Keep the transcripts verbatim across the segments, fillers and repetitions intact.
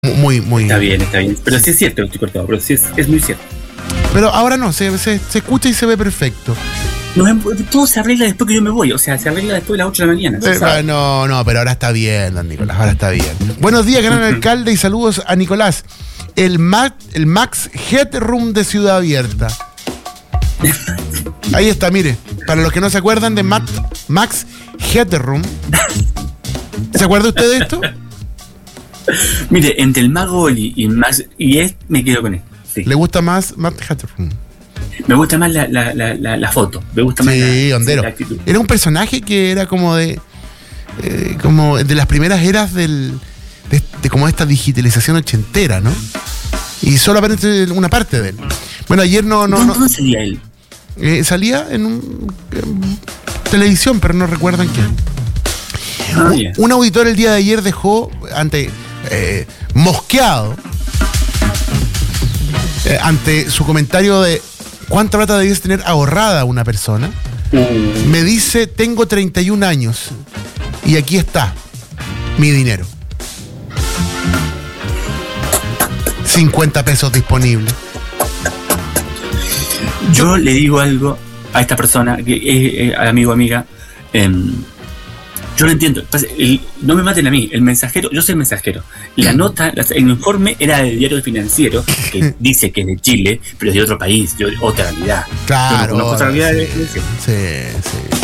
Muy, muy. Está bien, está bien. Pero sí es cierto, lo estoy cortado, pero sí es, es muy cierto. Pero ahora no, se, se, se escucha y se ve perfecto. No, todo se arregla después que yo me voy, o sea, se arregla después de las ocho de la mañana. Eh, no, no, pero ahora está bien, don Nicolás, ahora está bien. Buenos días, gran alcalde, y saludos a Nicolás. El, Mac, el Max Headroom de Ciudad Abierta. Ahí está, mire. Para los que no se acuerdan de Max, Max Headroom. ¿Se acuerda usted de esto? Mire, entre el Mago Oli y Max y es, me quedo con él. Sí. ¿Le gusta más Max Headroom? Me gusta más la, la, la, la, la foto. Me gusta más sí, la, hondero. la actitud. Era un personaje que era como de. Eh, como de las primeras eras del. De, de como esta digitalización ochentera, ¿no? Y solo aparece una parte de él. Bueno, ayer no. no ¿Dónde no, salía él? Eh, salía en, un, en televisión, pero no recuerdan quién. Ah, yeah. Un auditor el día de ayer dejó ante eh, mosqueado eh, ante su comentario de cuánta plata debías tener ahorrada una persona. Uh. Me dice, tengo treinta y un años y aquí está mi dinero. cincuenta pesos disponibles. Yo le digo algo a esta persona, que es eh, amigo o amiga. Eh, yo lo entiendo. El, no me maten a mí. El mensajero, yo soy el mensajero. La nota, el informe era del diario Financiero, que dice que es de Chile, pero es de otro país, de otra realidad. Claro. No otra realidad sí, de, de, sí, sí.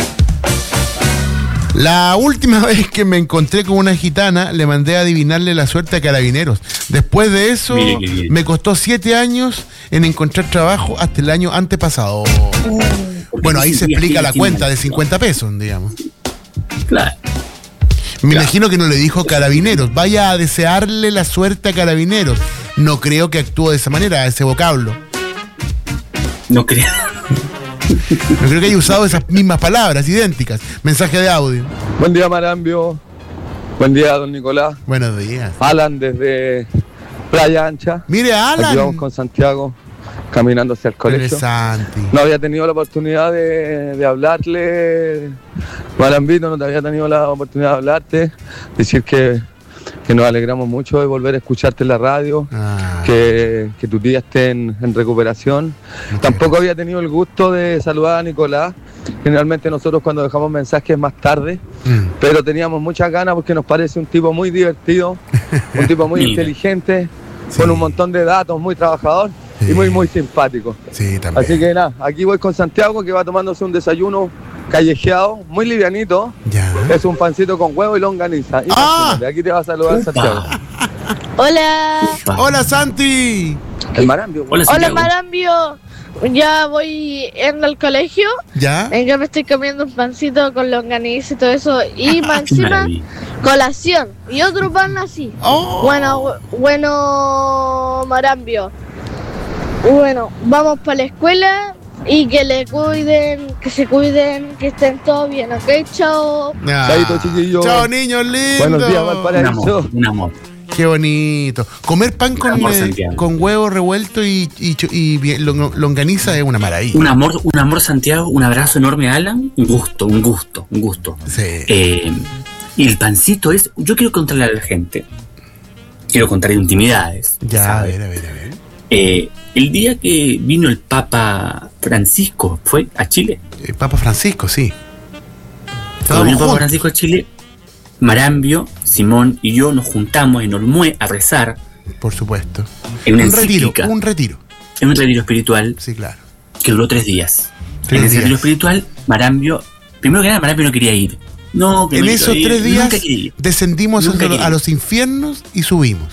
La última vez que me encontré con una gitana, le mandé a adivinarle la suerte a Carabineros. Después de eso, me costó siete años en encontrar trabajo hasta el año antepasado. Uh, bueno, ahí se explica la cuenta de cincuenta pesos, digamos. Claro. Me claro. imagino que no le dijo Carabineros. Vaya a desearle la suerte a Carabineros. No creo que actúe de esa manera, ese vocablo. No creo. No creo que haya usado esas mismas palabras, idénticas. Mensaje de audio. Buen día, Marambio. Buen día, don Nicolás. Buenos días. Alan desde Playa Ancha. Mire, Alan. Aquí vamos con Santiago, caminando hacia el colegio. Santi. No había tenido la oportunidad de, de hablarle, Marambito, no te había tenido la oportunidad de hablarte. Decir que, que nos alegramos mucho de volver a escucharte en la radio, ah. que, que tu tía esté en, en recuperación. Okay. Tampoco había tenido el gusto de saludar a Nicolás. Generalmente nosotros cuando dejamos mensajes más tarde, mm. pero teníamos muchas ganas porque nos parece un tipo muy divertido, un tipo muy inteligente, sí. con un montón de datos, muy trabajador sí. y muy muy simpático. Sí, también. Así que nada, aquí voy con Santiago, que va tomándose un desayuno callejeado, muy livianito. Ya. Es un pancito con huevo y longaniza. ¡Ah! Aquí te va a saludar Santiago. Hola. Hola, Santi. El Marambio. Hola, Hola Marambio. Ya voy yendo al colegio. ¿Ya? En que me estoy comiendo un pancito con longaniza y todo eso. Y más encima, colación. Y otro pan así. Oh. Bueno, bueno, Marambio. Bueno, vamos para la escuela. Y que le cuiden, que se cuiden, que estén todos bien, ¿ok? Chao. Ah. Chao, niños lindos. Buenos días, Valparaíso. Un amor, un amor. Qué bonito. Comer pan con, amor, eh, con huevo revuelto y, y, y longaniza es una maravilla. Un amor, un amor, Santiago. Un abrazo enorme, Alan. Un gusto, un gusto, un gusto. Sí. Eh, y el pancito es... Yo quiero contarle a la gente. Quiero contar intimidades. Ya, ¿sabes? a ver, a ver, a ver. Eh, el día que vino el Papa Francisco, ¿fue a Chile? El Papa Francisco, sí. Cuando vino el Papa Francisco a Chile, Marambio, Simón y yo nos juntamos en Olmué a rezar. Por supuesto. En una un retiro, un retiro. En un retiro espiritual. Sí, claro. Que duró tres días. Tres en ese días. retiro espiritual, Marambio, primero que nada, Marambio no quería ir. No, que en no esos ir. tres días descendimos nunca a, a los infiernos y subimos.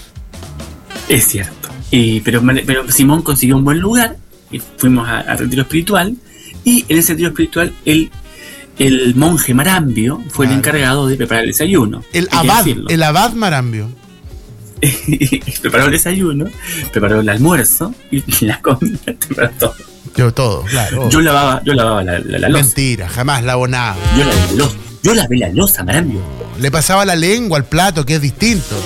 Es cierto. Y, pero, pero Simón consiguió un buen lugar y fuimos al retiro espiritual. Y en ese retiro espiritual, el, el monje Marambio fue claro. el encargado de preparar el desayuno. El abad, el abad Marambio. Preparó el desayuno, preparó el almuerzo y la comida, preparó todo. Yo todo, claro. Yo lavaba, yo lavaba la, la, la loza. Mentira, jamás lavo nada. Yo lavé la loza. Yo lavé la loza, Marambio. Le pasaba la lengua al plato, que es distinto.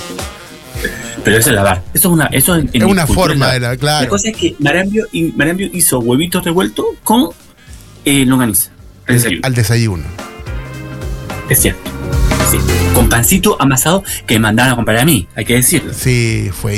Pero eso es lavar. Eso es una, eso es, es una forma de la, claro. La cosa es que Marambio, Marambio hizo huevitos revueltos con eh, longaniza al desayuno. Al desayuno. Es cierto. Sí. con pancito amasado que me mandaban a comprar a mí, hay que decirlo. Sí, fue